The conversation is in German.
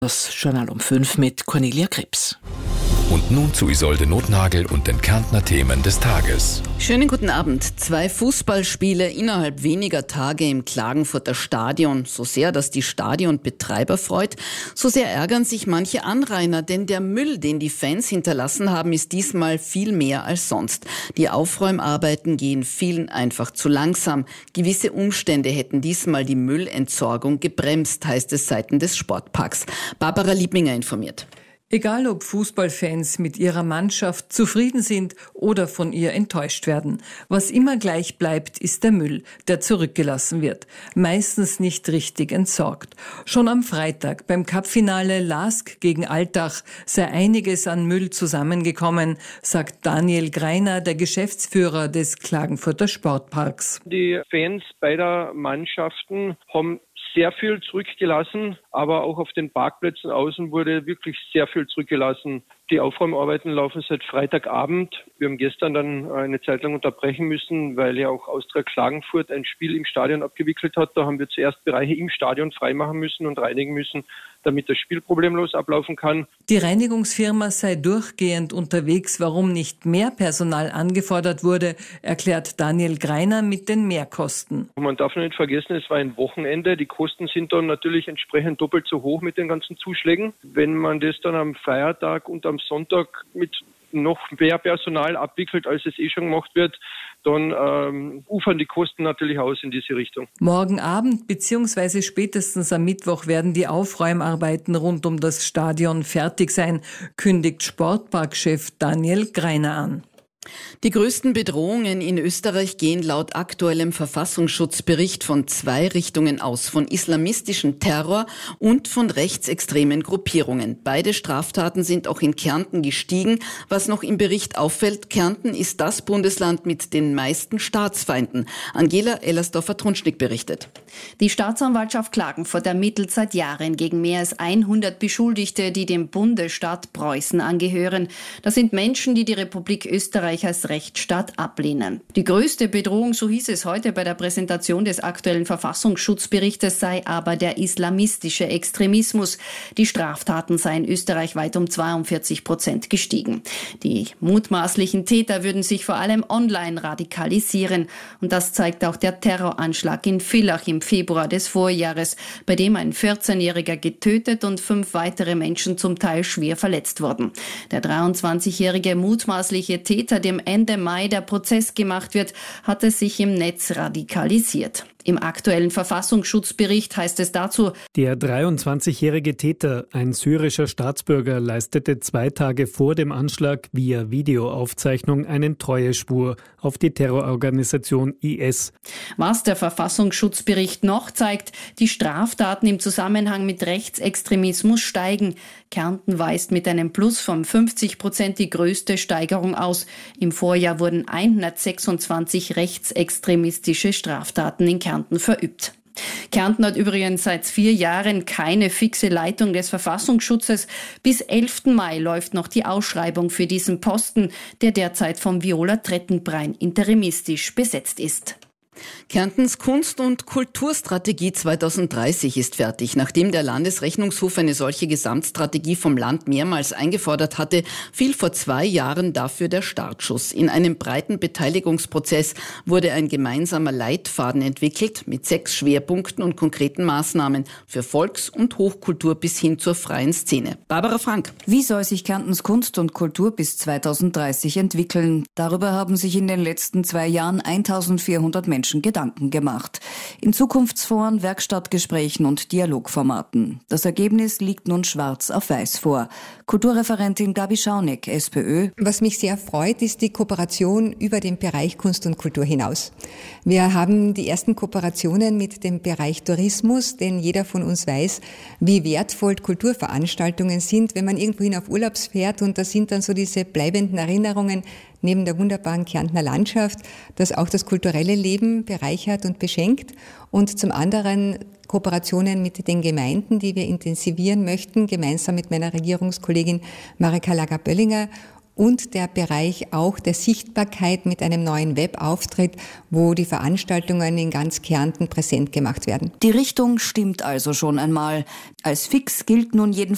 Das Journal um 5 mit Cornelia Krebs. Und nun zu Isolde Nothnagel und den Kärntner Themen des Tages. Schönen guten Abend. 2 Fußballspiele innerhalb weniger Tage im Klagenfurter Stadion. So sehr das die Stadionbetreiber freut, so sehr ärgern sich manche Anrainer, denn der Müll, den die Fans hinterlassen haben, ist diesmal viel mehr als sonst. Die Aufräumarbeiten gehen vielen einfach zu langsam. Gewisse Umstände hätten diesmal die Müllentsorgung gebremst, heißt es seitens des Sportparks. Barbara Liebminger informiert. Egal ob Fußballfans mit ihrer Mannschaft zufrieden sind oder von ihr enttäuscht werden. Was immer gleich bleibt, ist der Müll, der zurückgelassen wird. Meistens nicht richtig entsorgt. Schon am Freitag beim Cupfinale LASK gegen Altach sei einiges an Müll zusammengekommen, sagt Daniel Greiner, der Geschäftsführer des Klagenfurter Sportparks. Die Fans beider Mannschaften haben sehr viel zurückgelassen, aber auch auf den Parkplätzen außen wurde wirklich sehr viel zurückgelassen. Die Aufräumarbeiten laufen seit Freitagabend. Wir haben gestern dann eine Zeit lang unterbrechen müssen, weil ja auch Austria Klagenfurt ein Spiel im Stadion abgewickelt hat. Da haben wir zuerst Bereiche im Stadion freimachen müssen und reinigen müssen, damit das Spiel problemlos ablaufen kann. Die Reinigungsfirma sei durchgehend unterwegs. Warum nicht mehr Personal angefordert wurde, erklärt Daniel Greiner mit den Mehrkosten. Man darf nicht vergessen, es war ein Wochenende. Die Kosten sind dann natürlich entsprechend doppelt so hoch mit den ganzen Zuschlägen. Wenn man das dann am Feiertag und am Sonntag mit noch mehr Personal abwickelt, als es schon gemacht wird, dann ufern die Kosten natürlich aus in diese Richtung. Morgen Abend bzw. spätestens am Mittwoch werden die Aufräumarbeiten rund um das Stadion fertig sein, kündigt Sportparkchef Daniel Greiner an. Die größten Bedrohungen in Österreich gehen laut aktuellem Verfassungsschutzbericht von 2 Richtungen aus, von islamistischem Terror und von rechtsextremen Gruppierungen. Beide Straftaten sind auch in Kärnten gestiegen. Was noch im Bericht auffällt, Kärnten ist das Bundesland mit den meisten Staatsfeinden. Angela Ellersdorfer-Trunschnick berichtet. Die Staatsanwaltschaft Klagenfurt ermittelt seit Jahren gegen mehr als 100 Beschuldigte, die dem Bundesstaat Preußen angehören. Das sind Menschen, die die Republik Österreich als Rechtsstaat ablehnen. Die größte Bedrohung, so hieß es heute bei der Präsentation des aktuellen Verfassungsschutzberichtes, sei aber der islamistische Extremismus. Die Straftaten seien österreichweit um 42% gestiegen. Die mutmaßlichen Täter würden sich vor allem online radikalisieren. Und das zeigt auch der Terroranschlag in Villach im Februar des Vorjahres, bei dem ein 14-Jähriger getötet und 5 weitere Menschen zum Teil schwer verletzt wurden. Der 23-jährige mutmaßliche Täter, dem Ende Mai der Prozess gemacht wird, hatte sich im Netz radikalisiert. Im aktuellen Verfassungsschutzbericht heißt es dazu: Der 23-jährige Täter, ein syrischer Staatsbürger, leistete 2 Tage vor dem Anschlag via Videoaufzeichnung einen Treueschwur auf die Terrororganisation IS. Was der Verfassungsschutzbericht noch zeigt, die Straftaten im Zusammenhang mit Rechtsextremismus steigen. Kärnten weist mit einem Plus von 50% die größte Steigerung aus. Im Vorjahr wurden 126 rechtsextremistische Straftaten in Kärnten verübt. Kärnten hat übrigens seit 4 Jahren keine fixe Leitung des Verfassungsschutzes. Bis 11. Mai läuft noch die Ausschreibung für diesen Posten, der derzeit von Viola Trettenbrein interimistisch besetzt ist. Kärntens Kunst- und Kulturstrategie 2030 ist fertig. Nachdem der Landesrechnungshof eine solche Gesamtstrategie vom Land mehrmals eingefordert hatte, fiel vor 2 Jahren dafür der Startschuss. In einem breiten Beteiligungsprozess wurde ein gemeinsamer Leitfaden entwickelt mit 6 Schwerpunkten und konkreten Maßnahmen für Volks- und Hochkultur bis hin zur freien Szene. Barbara Frank. Wie soll sich Kärntens Kunst und Kultur bis 2030 entwickeln? Darüber haben sich in den letzten 2 Jahren 1400 Menschen Gedanken gemacht. In Zukunftsforen, Werkstattgesprächen und Dialogformaten. Das Ergebnis liegt nun schwarz auf weiß vor. Kulturreferentin Gabi Schaunig, SPÖ. Was mich sehr freut, ist die Kooperation über den Bereich Kunst und Kultur hinaus. Wir haben die ersten Kooperationen mit dem Bereich Tourismus, denn jeder von uns weiß, wie wertvoll Kulturveranstaltungen sind, wenn man irgendwohin auf Urlaubs fährt, und das sind dann so diese bleibenden Erinnerungen neben der wunderbaren Kärntner Landschaft, das auch das kulturelle Leben bereichert und beschenkt, und zum anderen Kooperationen mit den Gemeinden, die wir intensivieren möchten, gemeinsam mit meiner Regierungskollegin Marika Lager-Böllinger, und der Bereich auch der Sichtbarkeit mit einem neuen Webauftritt, wo die Veranstaltungen in ganz Kärnten präsent gemacht werden. Die Richtung stimmt also schon einmal. Als fix gilt nun jedenfalls